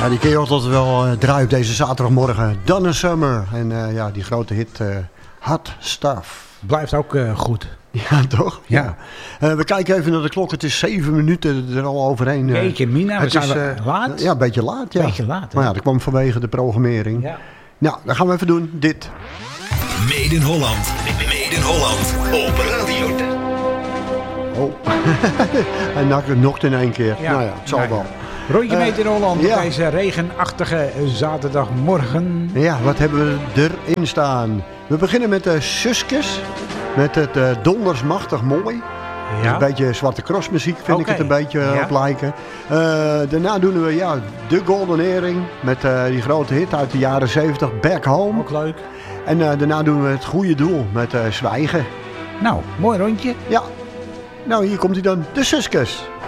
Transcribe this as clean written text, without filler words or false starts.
Ja, die ken je altijd wel draaien op deze zaterdagmorgen. Donna Summer. En ja, die grote hit Hot Stuff. Blijft ook goed. Ja, toch? Ja. We kijken even naar de klok. Het is 7 minuten er al overheen. Jeetje, Mina, we zijn laat. Ja, een beetje laat. Ja. Beetje laat. Maar ja, dat kwam vanwege de programmering. Ja. Nou, dan gaan we even doen. Dit. Made in Holland. Made in Holland. Op Radio. Oh. Hij nokt in één keer. Ja. Nou ja, het zal wel. Rondje Made in Holland op deze regenachtige zaterdagmorgen. Ja, wat hebben we erin staan? We beginnen met de Suskes. Met het Donders Machtig Mooi. Ja. Een beetje Zwarte Cross muziek vind ik het een beetje op lijken. Daarna doen we de Golden Earring. Met die grote hit uit de jaren 70. Back Home. Ook leuk. En daarna doen we het Goede Doel met Zwijgen. Nou, mooi rondje. Ja. Nou, hier komt hij dan. De Suskes.